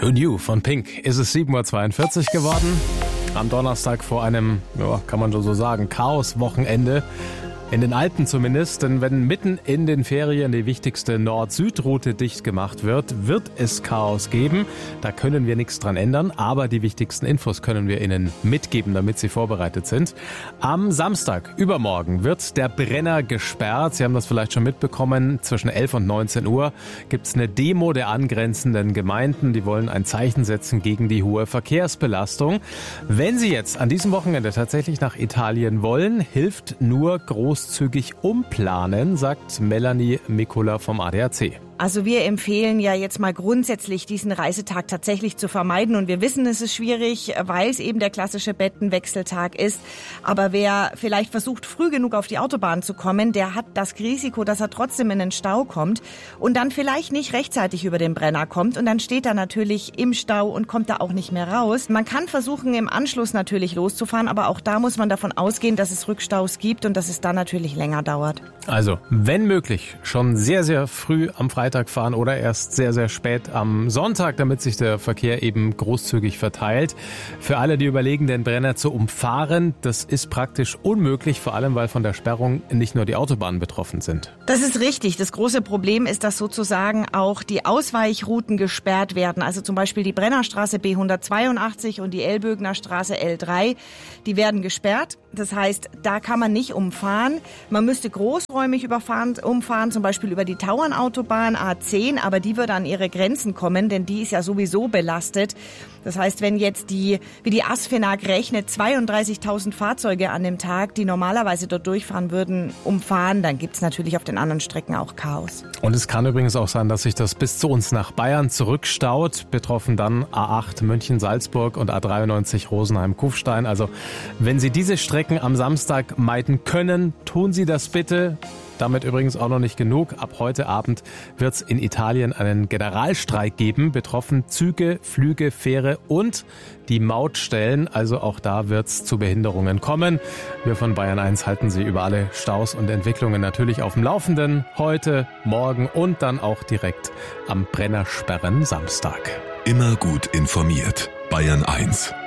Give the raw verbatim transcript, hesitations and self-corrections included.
Blue New von Pink. Ist es sieben Uhr zweiundvierzig geworden. Am Donnerstag vor einem, ja, kann man schon so sagen, Chaos-Wochenende. In den Alpen zumindest, denn wenn mitten in den Ferien die wichtigste Nord-Süd-Route dicht gemacht wird, wird es Chaos geben. Da können wir nichts dran ändern, aber die wichtigsten Infos können wir Ihnen mitgeben, damit Sie vorbereitet sind. Am Samstag, übermorgen, wird der Brenner gesperrt. Sie haben das vielleicht schon mitbekommen. Zwischen elf und neunzehn Uhr gibt es eine Demo der angrenzenden Gemeinden. Die wollen ein Zeichen setzen gegen die hohe Verkehrsbelastung. Wenn Sie jetzt an diesem Wochenende tatsächlich nach Italien wollen, hilft nur groß großzügig umplanen, sagt Melanie Mikula vom A D A C. Also wir empfehlen ja jetzt mal grundsätzlich, diesen Reisetag tatsächlich zu vermeiden. Und wir wissen, es ist schwierig, weil es eben der klassische Bettenwechseltag ist. Aber wer vielleicht versucht, früh genug auf die Autobahn zu kommen, der hat das Risiko, dass er trotzdem in den Stau kommt und dann vielleicht nicht rechtzeitig über den Brenner kommt. Und dann steht er natürlich im Stau und kommt da auch nicht mehr raus. Man kann versuchen, im Anschluss natürlich loszufahren, aber auch da muss man davon ausgehen, dass es Rückstaus gibt und dass es dann natürlich länger dauert. Also, wenn möglich, schon sehr, sehr früh am Freitag fahren oder erst sehr, sehr spät am Sonntag, damit sich der Verkehr eben großzügig verteilt. Für alle, die überlegen, den Brenner zu umfahren, das ist praktisch unmöglich, vor allem, weil von der Sperrung nicht nur die Autobahnen betroffen sind. Das ist richtig. Das große Problem ist, dass sozusagen auch die Ausweichrouten gesperrt werden. Also zum Beispiel die Brennerstraße B hundertzweiundachtzig und die Elbögener Straße L drei, die werden gesperrt. Das heißt, da kann man nicht umfahren. Man müsste großräumig überfahren, umfahren, zum Beispiel über die Tauernautobahn A zehn, aber die wird an ihre Grenzen kommen, denn die ist ja sowieso belastet. Das heißt, wenn jetzt die, wie die ASFINAG rechnet, zweiunddreißigtausend Fahrzeuge an dem Tag, die normalerweise dort durchfahren würden, umfahren, dann gibt es natürlich auf den anderen Strecken auch Chaos. Und es kann übrigens auch sein, dass sich das bis zu uns nach Bayern zurückstaut. Betroffen dann A acht München-Salzburg und A dreiundneunzig Rosenheim-Kufstein. Also wenn Sie diese Strecken am Samstag meiden können, tun Sie das bitte. Damit übrigens auch noch nicht genug. Ab heute Abend wird es in Italien einen Generalstreik geben. Betroffen Züge, Flüge, Fähre und die Mautstellen. Also auch da wird es zu Behinderungen kommen. Wir von Bayern eins halten Sie über alle Staus und Entwicklungen natürlich auf dem Laufenden. Heute, morgen und dann auch direkt am Brennersperren Samstag. Immer gut informiert. Bayern eins.